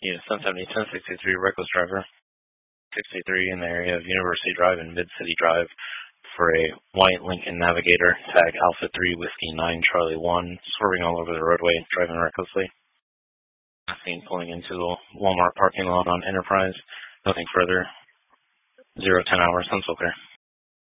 Yeah, 1070, 1063, reckless driver. 63 in the area of University Drive and Mid-City Drive for a white Lincoln Navigator, tag Alpha 3 Whiskey 9 Charlie 1, swerving all over the roadway, driving recklessly. Seen pulling into the Walmart parking lot on Enterprise. Nothing further. 010 hours, Huntsville Clear.